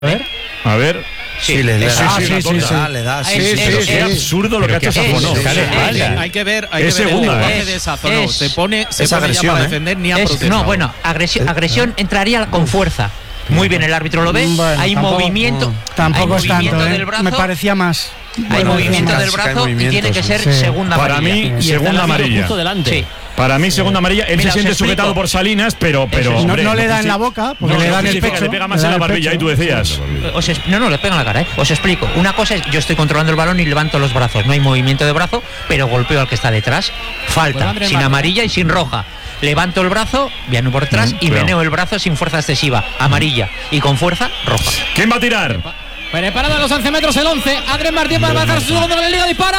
A ver. Sí, le da. Es absurdo lo que ha hecho Sazonó. Hay que ver es segunda, de Sazonó. Se pone agresión, ya para defender ni a protestar. No, bueno, agresión entraría con fuerza. Muy bien, el árbitro lo ve. Bueno, hay movimiento. Tampoco hay es tanto, movimiento del brazo. Me parecía más. Hay movimiento del brazo y tiene que ser segunda amarilla. Para mí, segunda amarilla. Justo delante. Sí. Para mí, segunda amarilla. Él se siente sujetado por Salinas, pero hombre, no le da en la boca, porque le da en el pecho. Le pega más en la barbilla, ahí tú decías. No, le pega en la cara, Os explico. Una cosa es, yo estoy controlando el balón y levanto los brazos. No hay movimiento de brazo, pero golpeo al que está detrás. Falta, sin amarilla y sin roja. Levanto el brazo, viano por detrás y meneo el brazo sin fuerza excesiva. Amarilla. Y con fuerza, roja. ¿Quién va a tirar? Preparado a los 11 metros el 11. Andrés Martín para bajar su segundo con el liga. ¡Dispara!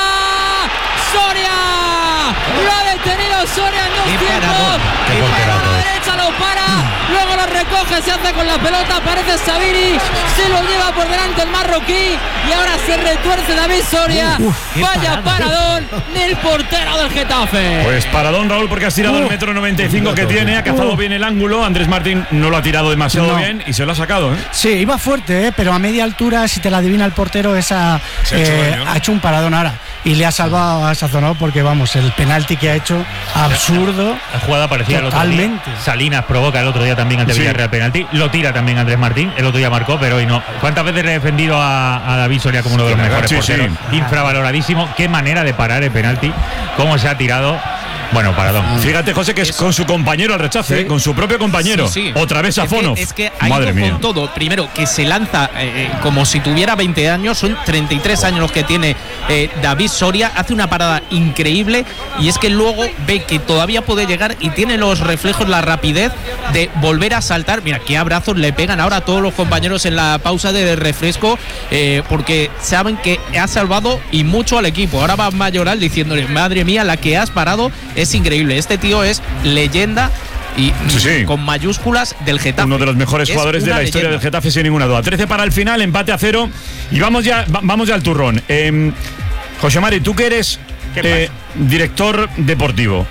¡Soria! Lo ha detenido Soria en 2 tiempos. A la derecha lo para. Luego lo recoge, se hace con la pelota. Aparece Sabiri. Se lo lleva por delante el marroquí. Y ahora se retuerce David Soria. Vaya paradón del portero del Getafe. Pues paradón, Raúl, porque has tirado el 1,95 m que tiene. Ha cazado bien el ángulo. Andrés Martín no lo ha tirado demasiado bien y se lo ha sacado. Sí, iba fuerte, pero a media altura, si te la adivina el portero, ha hecho un paradón ahora. Y le ha salvado a Sazonó porque, vamos, el penalti que ha hecho, absurdo. La jugada parecía totalmente. El otro día. Salinas provoca el otro día también ante Villarreal penalti. Lo tira también Andrés Martín. El otro día marcó, pero hoy no. ¿Cuántas veces le he defendido a David Soria como uno de los mejores porteros? Infravaloradísimo. Qué manera de parar el penalti. Cómo se ha tirado. Bueno, paradón. Fíjate, José, que es con su compañero al rechace, con su propio compañero. Otra vez Sazonó. Es que ha ido con todo. Primero, que se lanza como si tuviera 20 años. Son 33 años los que tiene David Soria. Hace una parada increíble. Y es que luego ve que todavía puede llegar y tiene los reflejos, la rapidez de volver a saltar. Mira, qué abrazos le pegan ahora a todos los compañeros en la pausa de refresco. Porque saben que ha salvado y mucho al equipo. Ahora va Mayoral diciéndole, madre mía, la que has parado. Es increíble, este tío es leyenda y con mayúsculas del Getafe. Uno de los mejores jugadores de la historia del Getafe, sin ninguna duda. 13 para el final, empate a 0 y vamos ya al turrón. José Mari, tú que eres director deportivo,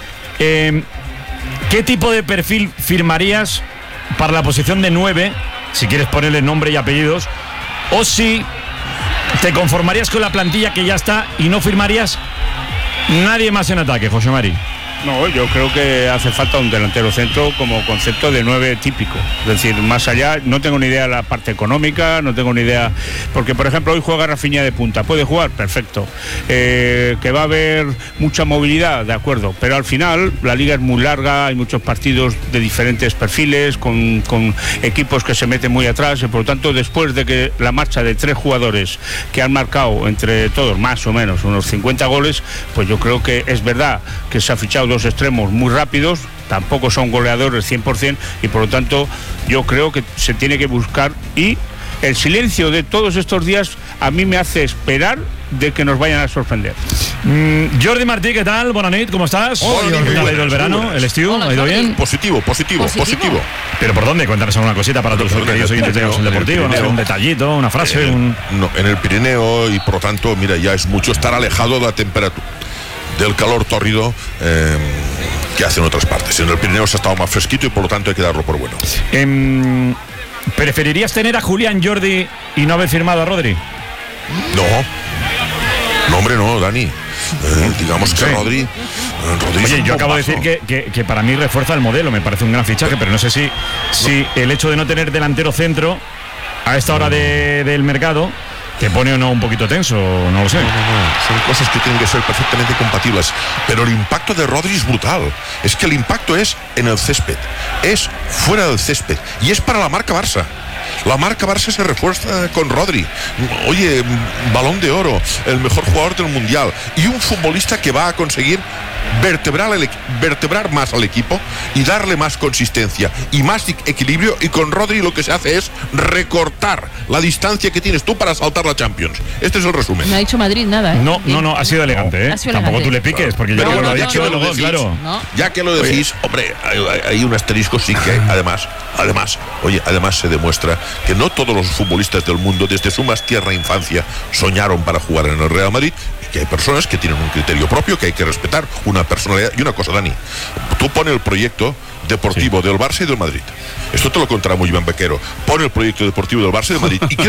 ¿qué tipo de perfil firmarías para la posición de 9, si quieres ponerle nombre y apellidos, o si te conformarías con la plantilla que ya está y no firmarías nadie más en ataque, José Mari? No, yo creo que hace falta un delantero centro como concepto de 9 típico. Es decir, más allá, no tengo ni idea de la parte económica, no tengo ni idea. Porque, por ejemplo, hoy juega Rafinha de punta. ¿Puede jugar? Perfecto. Que va a haber mucha movilidad, de acuerdo. Pero al final, la liga es muy larga, hay muchos partidos de diferentes perfiles, con equipos que se meten muy atrás. Y por lo tanto, después de que la marcha de 3 jugadores que han marcado entre todos, más o menos, unos 50 goles, pues yo creo que es verdad que se ha fichado 2 extremos muy rápidos, tampoco son goleadores 100%, y por lo tanto yo creo que se tiene que buscar, y el silencio de todos estos días a mí me hace esperar de que nos vayan a sorprender. Jordi Martí, ¿qué tal? Buenas noches, ¿cómo estás? Hola, ¿Qué tal ha ido el verano? ¿El estiu? ¿Ha ido bien? Positivo. ¿Pero por dónde? Cuéntanos alguna cosita para todos los queridos oyentes de el deportivo, ¿no? Un detallito, una frase. En el Pirineo, y por lo tanto, mira, ya es mucho estar alejado de la temperatura, del calor tórrido que hace en otras partes. En el Pirineo se ha estado más fresquito y por lo tanto hay que darlo por bueno. ¿Preferirías tener a Julián Jordi y no haber firmado a Rodri? No, hombre, no, Dani. Digamos que Rodri. Oye, yo acabo de decir que para mí refuerza el modelo, me parece un gran fichaje, pero no sé si el hecho de no tener delantero centro a esta hora del mercado te pone o no un poquito tenso, no lo sé. No. Son cosas que tienen que ser perfectamente compatibles. Pero el impacto de Rodri es brutal. Es que el impacto es en el césped, es fuera del césped, y es para la marca Barça. La marca Barça se refuerza con Rodri. Oye, Balón de Oro, el mejor jugador del Mundial, y un futbolista que va a conseguir vertebrar más al equipo y darle más consistencia y más equilibrio, y con Rodri lo que se hace es recortar la distancia que tienes tú para saltar la Champions. Este es el resumen. No ha dicho Madrid nada, ¿eh? No, ha sido elegante, ¿eh? Tampoco tú le piques, porque yo lo he dicho, claro. Ya que lo decís, hombre, hay un asterisco, sí, que además se demuestra que no todos los futbolistas del mundo desde su más tierna infancia soñaron para jugar en el Real Madrid, y que hay personas que tienen un criterio propio que hay que respetar. una personalidad. Y una cosa, Dani, tú pones el proyecto deportivo del Barça y del Madrid. Esto te lo contará muy bien Bequero. Pone el proyecto deportivo del Barça y del Madrid. Y